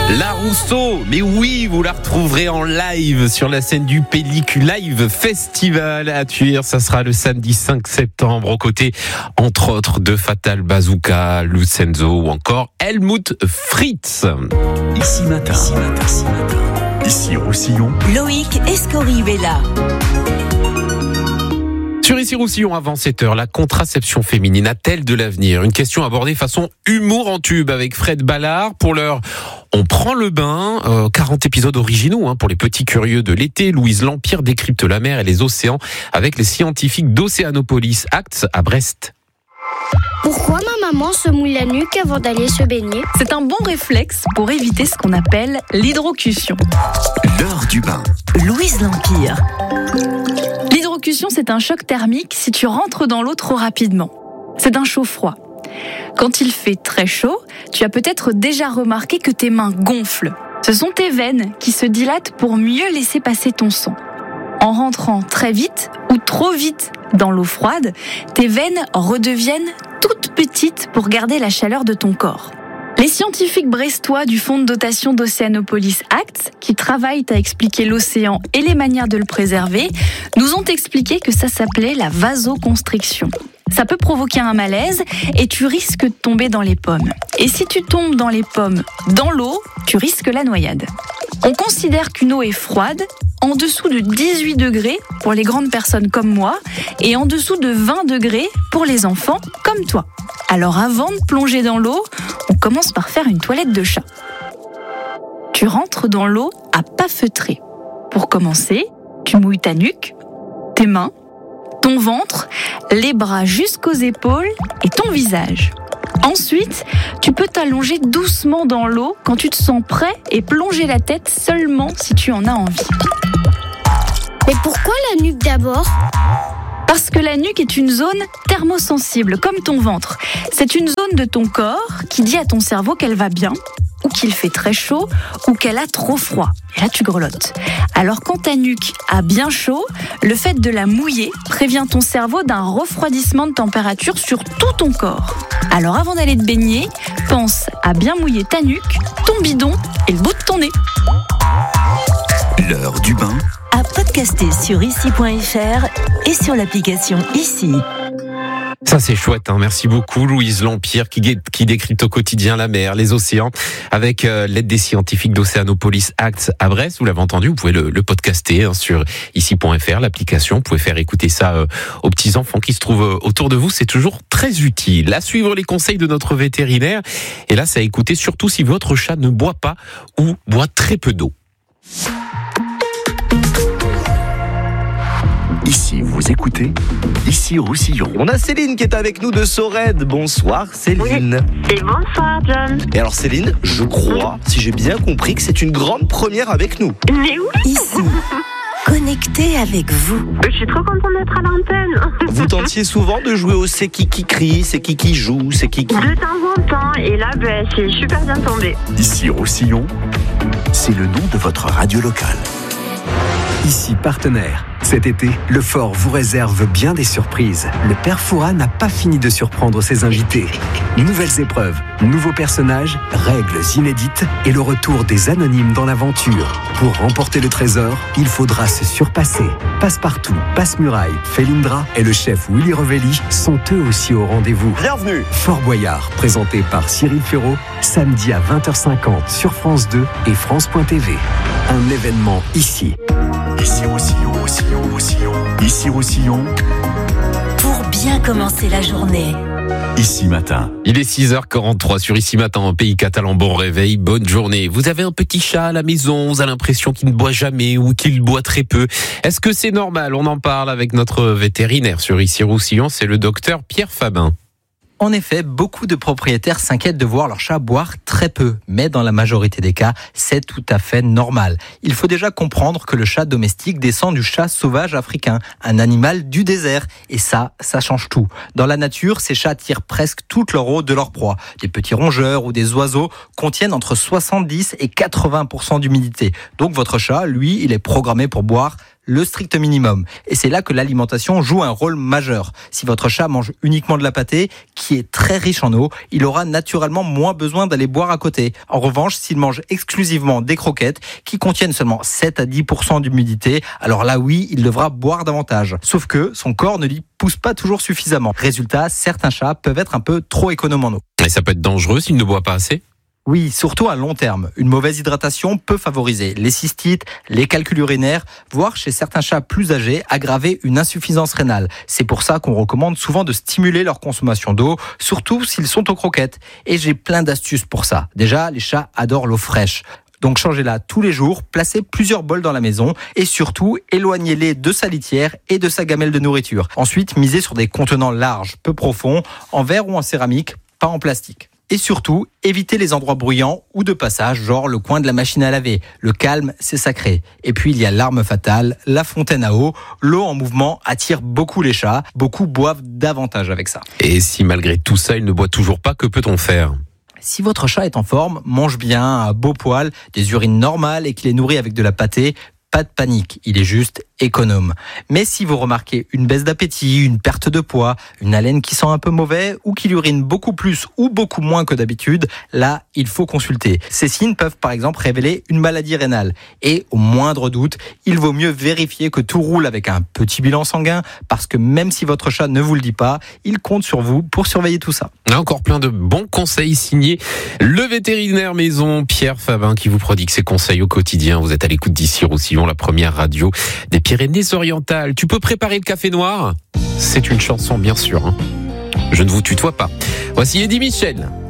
La Rousseau, mais oui, vous la retrouverez en live sur la scène du Pellicule Live Festival à Tuire. Ça sera le samedi 5 septembre, aux côtés, entre autres, de Fatal Bazooka, Lucenzo ou encore Helmut Fritz. Ici matin. Ici Roussillon. Loïc Escorihuela. Sur Ici Roussillon, avant 7h, la contraception féminine a-t-elle de l'avenir ? Une question abordée façon humour en tube avec Fred Ballard. Pour l'heure, on prend le bain. 40 épisodes originaux pour les petits curieux de l'été. Louise Lampire décrypte la mer et les océans avec les scientifiques d'Océanopolis Acts à Brest. Pourquoi ma maman se mouille la nuque avant d'aller se baigner ? C'est un bon réflexe pour éviter ce qu'on appelle l'hydrocution. L'heure du bain. Louise Lampire. L'hydrocution, c'est un choc thermique si tu rentres dans l'eau trop rapidement. C'est un chaud-froid. Quand il fait très chaud, tu as peut-être déjà remarqué que tes mains gonflent. Ce sont tes veines qui se dilatent pour mieux laisser passer ton sang. En rentrant très vite ou trop vite dans l'eau froide, tes veines redeviennent toutes petites pour garder la chaleur de ton corps. Les scientifiques brestois du fonds de dotation d'Océanopolis Acts, qui travaillent à expliquer l'océan et les manières de le préserver, nous ont expliqué que ça s'appelait la vasoconstriction. Ça peut provoquer un malaise et tu risques de tomber dans les pommes. Et si tu tombes dans les pommes dans l'eau, tu risques la noyade. On considère qu'une eau est froide en dessous de 18 degrés pour les grandes personnes comme moi et en dessous de 20 degrés pour les enfants comme toi. Alors avant de plonger dans l'eau, on commence par faire une toilette de chat. Tu rentres dans l'eau à pas feutrer. Pour commencer, tu mouilles ta nuque, tes mains, ton ventre, les bras jusqu'aux épaules et ton visage. Ensuite, tu peux t'allonger doucement dans l'eau quand tu te sens prêt et plonger la tête seulement si tu en as envie. Mais pourquoi la nuque d'abord ? Parce que la nuque est une zone thermosensible, comme ton ventre. C'est une zone de ton corps qui dit à ton cerveau qu'elle va bien, ou qu'il fait très chaud, ou qu'elle a trop froid. Et là, tu grelottes. Alors, quand ta nuque a bien chaud, le fait de la mouiller prévient ton cerveau d'un refroidissement de température sur tout ton corps. Alors, avant d'aller te baigner, pense à bien mouiller ta nuque, ton bidon et le bout de ton nez. L'heure du bain. À podcaster sur ici.fr et sur l'application Ici. Ça c'est chouette, merci beaucoup Louise Lampire qui décrypte au quotidien la mer, les océans, avec l'aide des scientifiques d'Océanopolis Acts à Brest. Vous l'avez entendu, vous pouvez le podcaster sur ici.fr, l'application. Vous pouvez faire écouter ça aux petits enfants qui se trouvent autour de vous. C'est toujours très utile. À suivre les conseils de notre vétérinaire. Et là, c'est à écouter surtout si votre chat ne boit pas ou boit très peu d'eau. Ici, vous écoutez Ici Roussillon. On a Céline qui est avec nous de Sorède. Bonsoir Céline. Oui. Et bonsoir John. Et alors Céline, je crois, si j'ai bien compris, que c'est une grande première avec nous. Mais oui. Ici, connecté avec vous. Je suis trop contente d'être à l'antenne. Vous tentiez souvent de jouer au c'est qui crie, c'est qui joue, c'est qui. De temps en temps. Et là, c'est super bien tombé. Ici Roussillon, c'est le nom de votre radio locale. Ici partenaire. Cet été, le Fort vous réserve bien des surprises. Le Père Fouras n'a pas fini de surprendre ses invités. Nouvelles épreuves, nouveaux personnages, règles inédites et le retour des anonymes dans l'aventure. Pour remporter le trésor, il faudra se surpasser. Passepartout, Passe-Muraille, Félindra et le chef Willy Revelli sont eux aussi au rendez-vous. Bienvenue. Fort Boyard, présenté par Cyril Ferraud, samedi à 20h50 sur France 2 et France.tv. Un événement ici. Ici Roussillon. Ici Roussillon. Pour bien commencer la journée. Ici Matin. Il est 6h43 sur Ici Matin en pays catalan. Bon réveil, bonne journée. Vous avez un petit chat à la maison, vous avez l'impression qu'il ne boit jamais ou qu'il boit très peu. Est-ce que c'est normal ? On en parle avec notre vétérinaire sur Ici Roussillon, c'est le docteur Pierre Fabin. En effet, beaucoup de propriétaires s'inquiètent de voir leur chat boire très peu, mais dans la majorité des cas, c'est tout à fait normal. Il faut déjà comprendre que le chat domestique descend du chat sauvage africain, un animal du désert, et ça change tout. Dans la nature, ces chats tirent presque toute leur eau de leur proie. Des petits rongeurs ou des oiseaux contiennent entre 70 et 80% d'humidité. Donc votre chat, lui, il est programmé pour boire le strict minimum. Et c'est là que l'alimentation joue un rôle majeur. Si votre chat mange uniquement de la pâtée, qui est très riche en eau, il aura naturellement moins besoin d'aller boire à côté. En revanche, s'il mange exclusivement des croquettes, qui contiennent seulement 7 à 10% d'humidité, alors là oui, il devra boire davantage. Sauf que son corps ne lui pousse pas toujours suffisamment. Résultat, certains chats peuvent être un peu trop économes en eau. Et ça peut être dangereux s'il ne boit pas assez ? Oui, surtout à long terme. Une mauvaise hydratation peut favoriser les cystites, les calculs urinaires, voire chez certains chats plus âgés, aggraver une insuffisance rénale. C'est pour ça qu'on recommande souvent de stimuler leur consommation d'eau, surtout s'ils sont aux croquettes. Et j'ai plein d'astuces pour ça. Déjà, les chats adorent l'eau fraîche. Donc changez-la tous les jours, placez plusieurs bols dans la maison et surtout éloignez-les de sa litière et de sa gamelle de nourriture. Ensuite, misez sur des contenants larges, peu profonds, en verre ou en céramique, pas en plastique. Et surtout, évitez les endroits bruyants ou de passage, genre le coin de la machine à laver. Le calme, c'est sacré. Et puis il y a l'arme fatale, la fontaine à eau. L'eau en mouvement attire beaucoup les chats. Beaucoup boivent davantage avec ça. Et si malgré tout ça, il ne boit toujours pas, que peut-on faire ? Si votre chat est en forme, mange bien, à beau poil, des urines normales et qu'il est nourri avec de la pâtée, pas de panique, il est juste économe. Mais si vous remarquez une baisse d'appétit, une perte de poids, une haleine qui sent un peu mauvais ou qu'il urine beaucoup plus ou beaucoup moins que d'habitude, là, il faut consulter. Ces signes peuvent par exemple révéler une maladie rénale. Et au moindre doute, il vaut mieux vérifier que tout roule avec un petit bilan sanguin parce que même si votre chat ne vous le dit pas, il compte sur vous pour surveiller tout ça. Encore plein de bons conseils signés le vétérinaire maison Pierre Fabin qui vous prodigue ses conseils au quotidien. Vous êtes à l'écoute d'ici Roussillon, la première radio des Pyrénées-Orientales. Tu peux préparer le café noir ? C'est une chanson bien sûr. Je ne vous tutoie pas. Voici Eddie Michel.